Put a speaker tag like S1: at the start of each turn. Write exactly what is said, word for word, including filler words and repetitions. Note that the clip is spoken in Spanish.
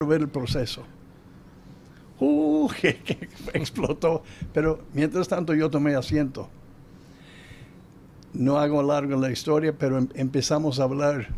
S1: ver el proceso. Uh, que, que explotó. Pero mientras tanto yo tomé asiento. No hago largo la historia, pero em- empezamos a hablar